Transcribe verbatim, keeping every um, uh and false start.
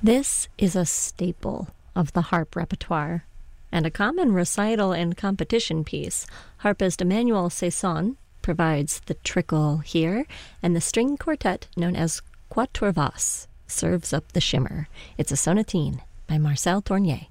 This is a staple of the harp repertoire, and a common recital and competition piece. Harpist Emmanuel Saison provides the trickle here, and the string quartet, known as Quatuor Vos, serves up the shimmer. It's a sonatine by Marcel Tournier.